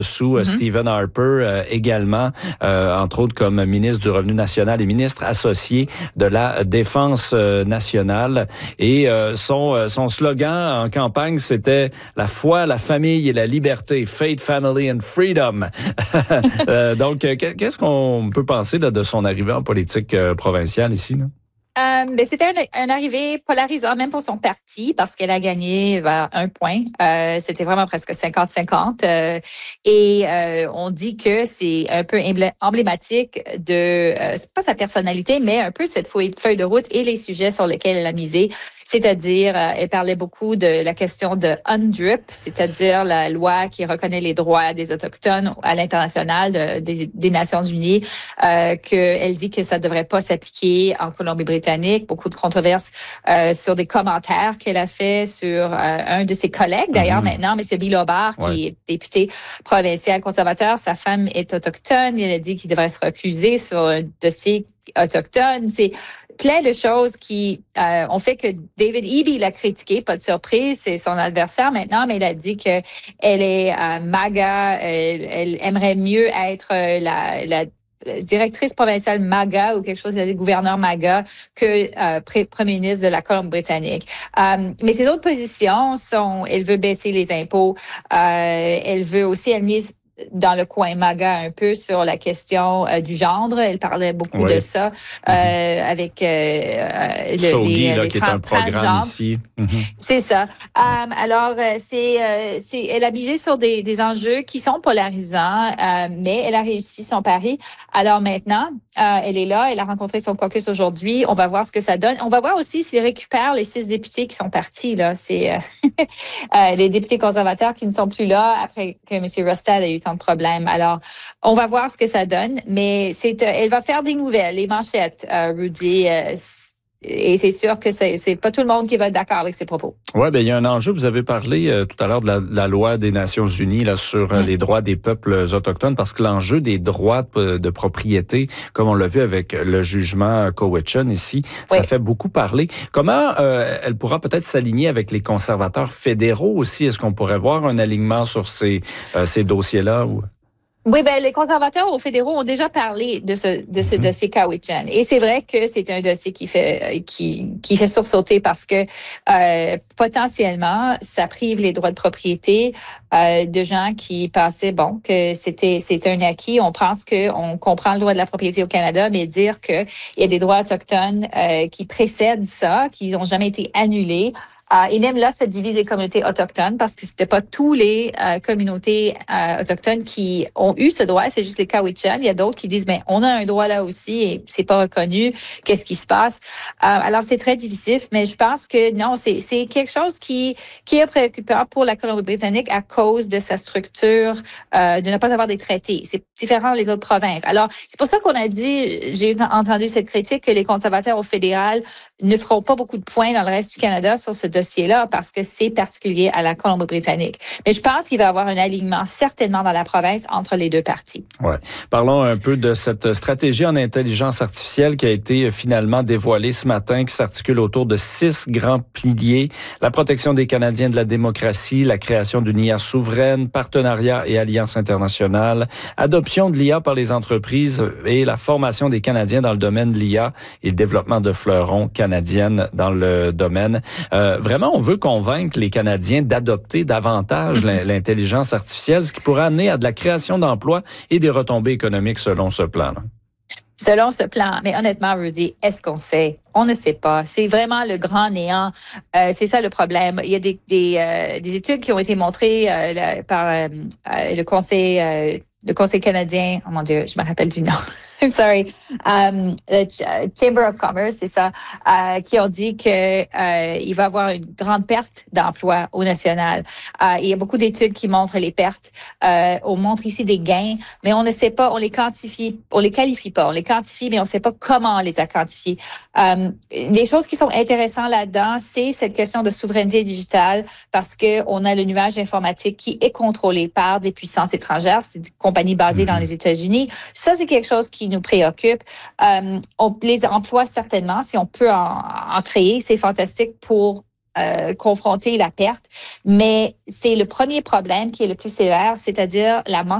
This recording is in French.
sous Stephen Harper également, entre autres comme ministre du Revenu national et ministre associé de la Défense nationale. Et son slogan en campagne, c'était « La foi, la famille et la liberté. Faith, family and freedom ». Donc, qu'est-ce qu'on peut penser là, de son arrivée en politique provinciale ici, là? C'était un arrivée polarisant, même pour son parti, parce qu'elle a gagné vers 1 point. C'était vraiment presque 50-50. On dit que c'est un peu emblématique de, c'est pas sa personnalité, mais un peu cette feuille de route et les sujets sur lesquels elle a misé. C'est-à-dire, elle parlait beaucoup de la question de UNDRIP, c'est-à-dire la loi qui reconnaît les droits des Autochtones à l'international des Nations Unies, qu'elle dit que ça ne devrait pas s'appliquer en Colombie-Britannique. Beaucoup de controverses sur des commentaires qu'elle a fait sur un de ses collègues, d'ailleurs maintenant, M. Bilobar, qui est député provincial conservateur. Sa femme est autochtone. Elle a dit qu'il devrait se recuser sur un dossier autochtone. C'est plein de choses qui ont fait que David Eby l'a critiqué, pas de surprise, c'est son adversaire maintenant, mais il a dit qu'elle est MAGA, elle aimerait mieux être la directrice provinciale MAGA ou quelque chose, il a dit gouverneur MAGA que premier ministre de la Colombie-Britannique. Mais ses autres positions sont, elle veut baisser les impôts, elle veut aussi, elle mise dans le coin MAGA un peu sur la question du gendre. Elle parlait beaucoup de ça avec Sogi, les qui est un programme ici. C'est ça. Alors, elle a misé sur des enjeux qui sont polarisants, mais elle a réussi son pari. Alors maintenant, elle est là, elle a rencontré son caucus aujourd'hui. On va voir ce que ça donne. On va voir aussi s'il récupère les 6 députés qui sont partis. Là, c'est les députés conservateurs qui ne sont plus là après que M. Rustad a eu tant de problèmes. Alors, on va voir ce que ça donne, mais elle va faire des nouvelles, les manchettes, Rudy. Et c'est sûr que c'est pas tout le monde qui va être d'accord avec ses propos. Oui, il y a un enjeu. Vous avez parlé tout à l'heure de la loi des Nations Unies là, sur les droits des peuples autochtones, parce que l'enjeu des droits de propriété, comme on l'a vu avec le jugement Cowichan ici, ça fait beaucoup parler. Comment elle pourra peut-être s'aligner avec les conservateurs fédéraux aussi? Est-ce qu'on pourrait voir un alignement sur ces dossiers-là? Ou... Oui, les conservateurs aux fédéraux ont déjà parlé de ce dossier Cowichan. Et c'est vrai que c'est un dossier qui fait sursauter parce que potentiellement, ça prive les droits de propriété de gens qui pensaient, que c'était un acquis. On pense qu'on comprend le droit de la propriété au Canada, mais dire qu'il y a des droits autochtones qui précèdent ça, qui n'ont jamais été annulés. Et même là, ça divise les communautés autochtones parce que c'était pas tous les communautés autochtones qui ont eu ce droit, c'est juste les Cowichan. Il y a d'autres qui disent, on a un droit là aussi et c'est pas reconnu. Qu'est-ce qui se passe? Alors, c'est très difficile, mais je pense que non, c'est quelque chose qui est préoccupant pour la Colombie-Britannique à cause de sa structure, de ne pas avoir des traités. C'est différent des autres provinces. Alors, c'est pour ça qu'on a dit, j'ai entendu cette critique, que les conservateurs au fédéral ne feront pas beaucoup de points dans le reste du Canada sur ce dossier-là parce que c'est particulier à la Colombie-Britannique. Mais je pense qu'il va y avoir un alignement certainement dans la province entre les deux parties. Ouais. Parlons un peu de cette stratégie en intelligence artificielle qui a été finalement dévoilée ce matin, qui s'articule autour de 6 grands piliers. La protection des Canadiens de la démocratie, la création d'une IA souveraine, partenariat et alliances internationales, adoption de l'IA par les entreprises et la formation des Canadiens dans le domaine de l'IA et le développement de fleurons canadiennes dans le domaine. Vraiment, on veut convaincre les Canadiens d'adopter davantage l'intelligence artificielle, ce qui pourrait amener à de la création d'emplois et des retombées économiques selon ce plan-là. Selon ce plan, mais honnêtement, Rudy, est-ce qu'on sait? On ne sait pas. C'est vraiment le grand néant. C'est ça le problème. Il y a des études qui ont été montrées par le Conseil canadien. Oh mon Dieu, je me rappelle du nom. I'm sorry. Le Chamber of Commerce, c'est ça, qui ont dit que il va y avoir une grande perte d'emplois au national. Il y a beaucoup d'études qui montrent les pertes. On montre ici des gains, mais on ne sait pas, on les quantifie, on les qualifie pas. On les quantifie, mais on ne sait pas comment on les a quantifiés. Les choses qui sont intéressantes là-dedans, c'est cette question de souveraineté digitale parce que on a le nuage informatique qui est contrôlé par des puissances étrangères, c'est des compagnies basées dans les États-Unis. Ça, c'est quelque chose qui nous préoccupe. Les emplois, certainement, si on peut en créer, c'est fantastique pour confronter la perte, mais c'est le premier problème qui est le plus sévère, c'est-à-dire la manque